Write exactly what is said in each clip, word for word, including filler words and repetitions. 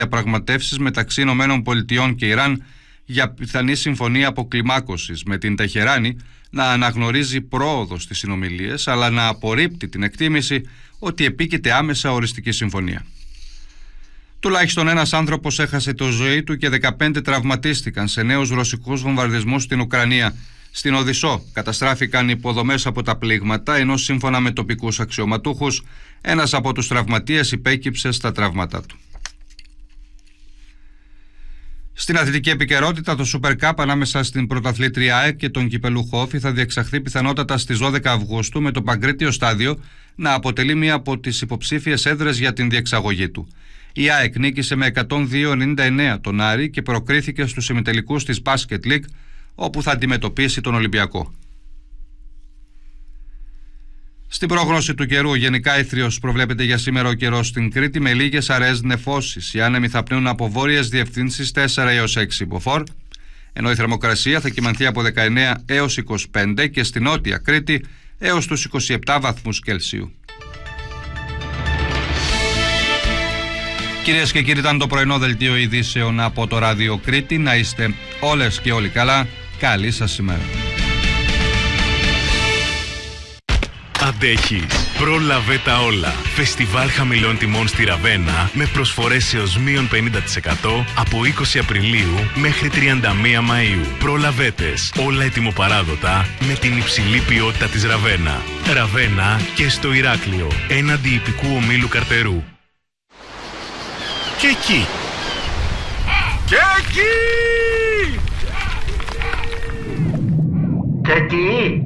διαπραγματεύσεις μεταξύ Ηνωμένων Πολιτειών και Ιράν για πιθανή συμφωνία αποκλιμάκωσης, με την Τεχεράνη να αναγνωρίζει πρόοδο στις συνομιλίες, αλλά να απορρίπτει την εκτίμηση ότι επίκειται άμεσα οριστική συμφωνία. Τουλάχιστον ένας άνθρωπος έχασε τη ζωή του και δεκαπέντε τραυματίστηκαν σε νέους ρωσικούς βομβαρδισμούς στην Ουκρανία. Στην Οδυσσό καταστράφηκαν υποδομές από τα πλήγματα, ενώ σύμφωνα με τοπικούς αξιωματούχους, ένας από τους τραυματίες υπέκυψε στα τραύματά του. Στην αθλητική επικαιρότητα, το Super Cup ανάμεσα στην πρωταθλήτρια ΑΕΚ και τον κυπελούχο Όφη θα διεξαχθεί πιθανότατα στις δώδεκα Αυγούστου, με το Παγκρίτιο Στάδιο να αποτελεί μία από τις υποψήφιες έδρες για την διεξαγωγή του. Η ΑΕΚ νίκησε με εκατόν δύο ενενήντα εννέα τον Άρη και προκρίθηκε στους ημιτελικούς της Basket League, όπου θα αντιμετωπίσει τον Ολυμπιακό. Στην πρόγνωση του καιρού, γενικά ήθριος προβλέπεται για σήμερα ο καιρός στην Κρήτη, με λίγες αραιές νεφώσεις. Οι άνεμοι θα πνέουν από βόρειες διευθύνσεις τέσσερα έως έξι μποφόρ, ενώ η θερμοκρασία θα κυμανθεί από δεκαεννέα έως είκοσι πέντε και στην νότια Κρήτη έως τους είκοσι επτά βαθμούς Κελσίου. Κυρίες και κύριοι, ήταν το πρωινό δελτίο ειδήσεων από το Ράδιο Κρήτη. Να είστε όλες και όλοι καλά. Καλή σας ημέρα. Αντέχεις. Πρόλαβε τα όλα. Φεστιβάλ χαμηλών τιμών στη Ραβένα με προσφορές έως μείον πενήντα τοις εκατό από είκοσι Απριλίου μέχρι τριάντα μία Μαΐου. Προλαβέτες. Όλα ετοιμοπαράδοτα με την υψηλή ποιότητα της Ραβένα. Ραβένα και στο Ηράκλειο. Έναντι ιππικού ομίλου Καρτερού. Και εκεί. Και εκεί. Και εκεί.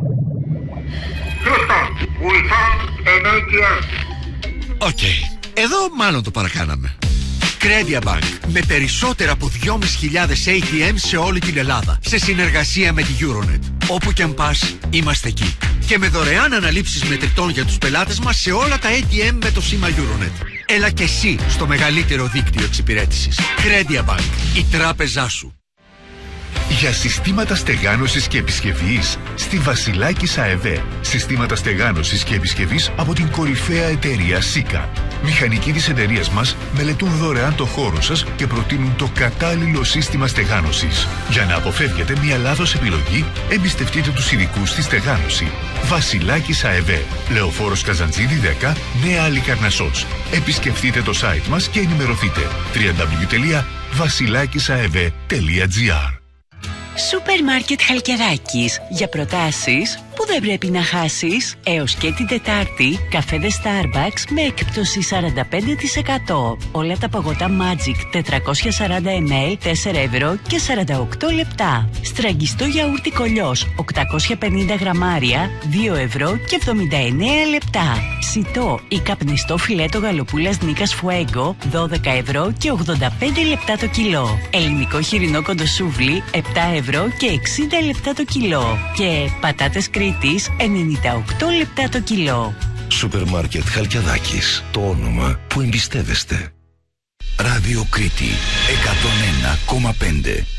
Οκ, εδώ μάλλον το παρακάναμε. Credia Bank, με περισσότερα από δυόμισι χιλιάδες έι τι εμ σε όλη την Ελλάδα, σε συνεργασία με τη Euronet. Όπου και αν πας, είμαστε εκεί. Και με δωρεάν αναλήψεις μετρητών για τους πελάτες μας σε όλα τα έι τι εμ με το σήμα Euronet. Έλα και εσύ στο μεγαλύτερο δίκτυο εξυπηρέτησης. Credia Bank, η τράπεζά σου. Για συστήματα στεγάνωσης και επισκευής στη Βασιλάκης ΑΕΒ. Συστήματα στεγάνωσης και επισκευής από την κορυφαία εταιρεία Σίκα. Μηχανικοί της εταιρείας μας μελετούν δωρεάν το χώρο σας και προτείνουν το κατάλληλο σύστημα στεγάνωσης. Για να αποφεύγετε μια λάθος επιλογή, εμπιστευτείτε τους ειδικούς στη στεγάνωση. Βασιλάκης ΑΕΒ. Λεωφόρος Καζαντζίδη δέκα, Νέα Αλικαρνασσός. Επισκεφτείτε το site μας και ενημερωθείτε. double-u double-u double-u τελεία βασιλάκισαεβ τελεία τζι άρ. Σούπερ Μάρκετ Χαλκιδάκης. Για προτάσεις που δεν πρέπει να χάσεις. Έως και την Τετάρτη, καφέδες Starbucks με έκπτωση σαράντα πέντε τοις εκατό. Όλα τα παγωτά Magic τετρακόσια σαράντα μιλιλίτρα, τέσσερα ευρώ και σαράντα οκτώ λεπτά. Στραγγιστό γιαούρτι Κολιός, οκτακόσια πενήντα γραμμάρια, δύο ευρώ και εβδομήντα εννέα λεπτά. Σιτό ή καπνιστό φιλέτο γαλοπούλας Νίκας Φουέγκο, δώδεκα ευρώ και ογδόντα πέντε λεπτά το κιλό. Ελληνικό χοιρινό κοντοσούβλι, επτά ευρώ και εξήντα λεπτά το κιλό. Και πατάτες Κρήτης, ενενήντα οκτώ λεπτά το κιλό. Σούπερ Μάρκετ Χαλκιαδάκης. Το όνομα που εμπιστεύεστε. Ράδιο Κρήτη εκατόν ένα κόμμα πέντε.